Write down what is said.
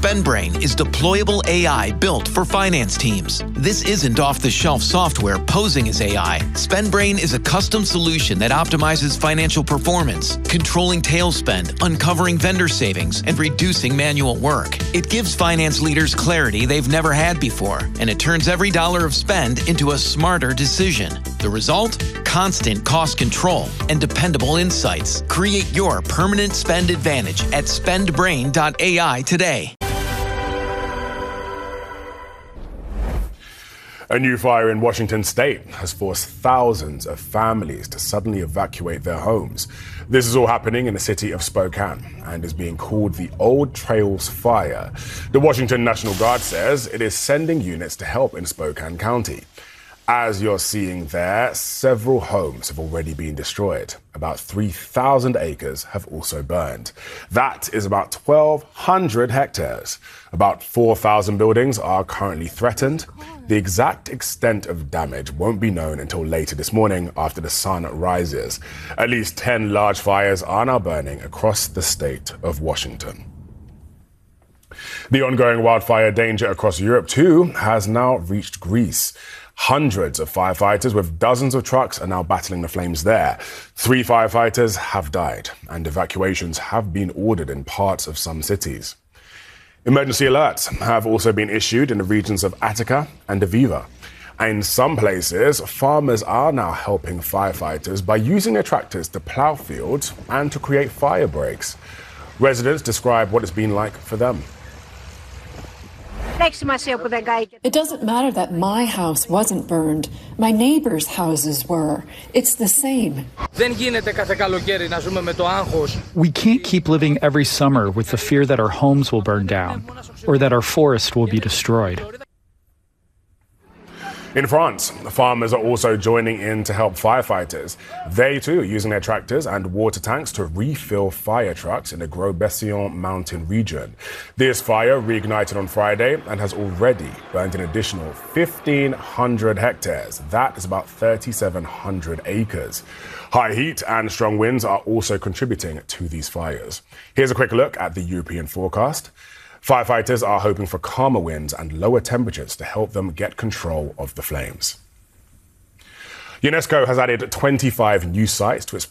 SpendBrain is deployable AI built for finance teams. This isn't off-the-shelf software posing as AI. SpendBrain is a custom solution that optimizes financial performance, controlling tail spend, uncovering vendor savings, and reducing manual work. It gives finance leaders clarity they've never had before, and it turns every dollar of spend into a smarter decision. The result? Constant cost control and dependable insights. Create your permanent spend advantage at spendbrain.ai today. A new fire in Washington state has forced thousands of families to suddenly evacuate their homes. This is all happening in the city of Spokane and is being called the Old Trails Fire. The Washington National Guard says it is sending units to help in Spokane County. As you're seeing there, several homes have already been destroyed. About 3,000 acres have also burned. That is about 1,200 hectares. About 4,000 buildings are currently threatened. The exact extent of damage won't be known until later this morning after the sun rises. At least 10 large fires are now burning across the state of Washington. The ongoing wildfire danger across Europe, too, has now reached Greece. Hundreds of firefighters with dozens of trucks are now battling the flames there. 3 firefighters have died, and evacuations have been ordered in parts of some cities. Emergency alerts have also been issued in the regions of Attica and Aviva. In some places, farmers are now helping firefighters by using their tractors to plow fields and to create fire breaks. Residents describe what it's been like for them. It doesn't matter that my house wasn't burned. My neighbors' houses were. It's the same. We can't keep living every summer with the fear that our homes will burn down or that our forest will be destroyed. In France, farmers are also joining in to help firefighters. They, too, are using their tractors and water tanks to refill fire trucks in the Gros Bessillon mountain region. This fire reignited on Friday and has already burned an additional 1,500 hectares. That is about 3,700 acres. High heat and strong winds are also contributing to these fires. Here's a quick look at the European forecast. Firefighters are hoping for calmer winds and lower temperatures to help them get control of the flames. UNESCO has added 25 new sites to its